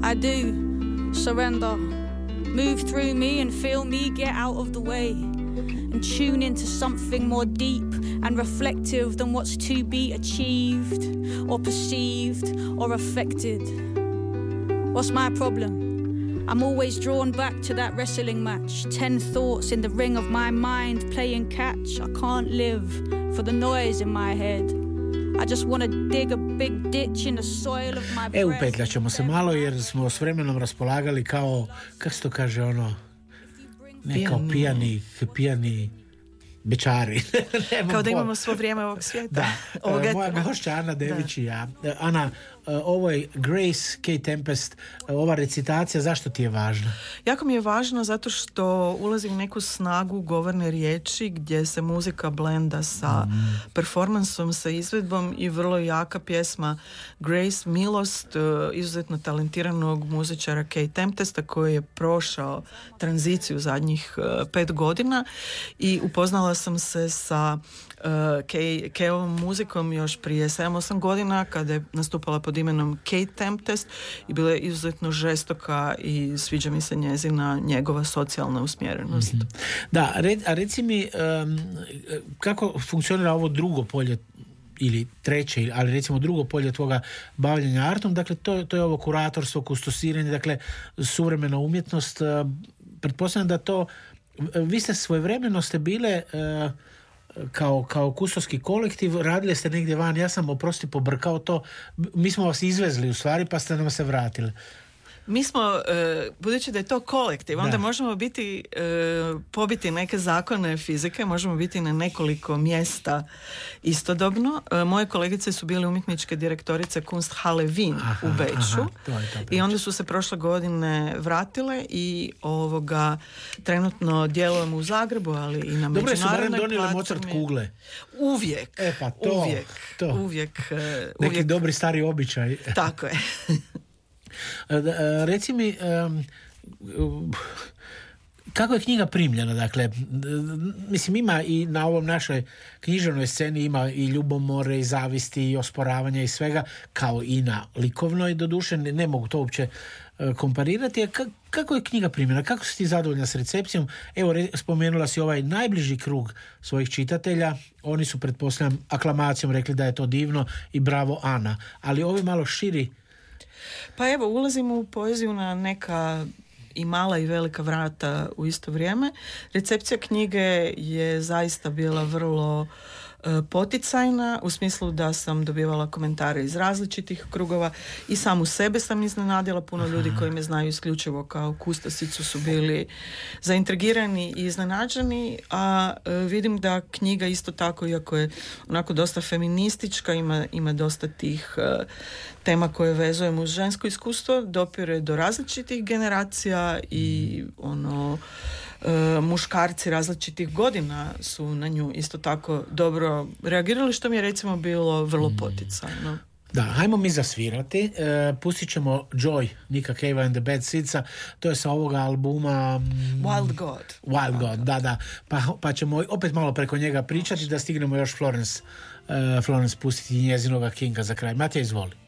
I do surrender. Move through me and feel me get out of the way and tune into something more deep and reflective than what's to be achieved or perceived or affected. What's my problem? I'm always drawn back to that wrestling match. 10 thoughts in the ring of my mind playing catch. I can't live for the noise in my head. I just want to dig a big ditch in the soil of my breath. Upetljat ćemo se malo jer smo s vremenom raspolagali kao, kako se to kaže ono, ne kao pijani bečari. Kao da imamo svo vrijeme ovog svijeta. Da, moja gošća Ana Dević i ja. Ana, ovo je Grace K. Tempest, ova recitacija, zašto ti je važna? Jako mi je važno zato što ulazi u neku snagu govorne riječi gdje se muzika blenda sa performansom, sa izvedbom i vrlo jaka pjesma Grace, milost izuzetno talentiranog muzičara K. Tempesta koji je prošao tranziciju zadnjih 5 godina i upoznala sam se sa K-ovom muzikom još prije 7-8 godina kada je nastupala pod imenom K. Tempest i bila je izuzetno žestoka i sviđa mi se njegova socijalna usmjerenost. Da, a reci mi kako funkcionira ovo drugo polje ili treće, ali recimo drugo polje tvoga bavljenja artom, dakle to je ovo kuratorstvo, kustosiranje, dakle suvremena umjetnost. Pretpostavljam da to, vi ste svojevremeno ste bile kao kustoski kolektiv, radili ste negdje van, ja sam oprosti pobrkao to, mi smo vas izvezli u stvari pa ste nam se vratili. Mi smo, budući da je to kolektiv, onda možemo biti, pobiti neke zakone fizike, možemo biti na nekoliko mjesta istodobno. Moje kolegice su bile umjetničke direktorice Kunsthalle Wien u Beču i onda su se prošle godine vratile i trenutno djelujemo u Zagrebu, ali i na međunarodnoj platformi. Dobro, su barem donijeli Mozart kugle. Uvijek. Uvijek. Neki dobri stari običaj. Tako je. Reci mi, kako je knjiga primljena? Dakle, mislim, ima i na ovom našoj književnoj sceni ima i ljubomore i zavisti i osporavanja i svega, kao i na likovnoj, doduše ne mogu to uopće komparirati. Kako je knjiga primljena? Kako si ti zadovoljna s recepcijom? Evo, spomenula si ovaj najbliži krug svojih čitatelja. Oni su, pretpostavljam, aklamacijom rekli da je to divno i bravo Ana. Ali ovi malo širi. Pa evo, ulazimo u poeziju na neka i mala i velika vrata u isto vrijeme. Recepcija knjige je zaista bila vrlo poticajna, u smislu da sam dobivala komentare iz različitih krugova i samu sebe sam iznenadila. Puno ljudi koji me znaju isključivo kao kustosicu su bili zaintrigirani i iznenađeni, a vidim da knjiga isto tako, iako je onako dosta feministička, ima dosta tih tema koje vezujemo uz žensko iskustvo, dopire do različitih generacija i muškarci različitih godina su na nju isto tako dobro reagirali, što mi je recimo bilo vrlo poticajno. Da, hajmo mi zasvirati. Pustit ćemo Joy, Nika Cave and the Bad Seedsa. To je sa ovoga albuma Wild God, da. Pa ćemo opet malo preko njega pričati da stignemo još Florence pustiti njezinoga Kinga za kraj. Matija, izvoli.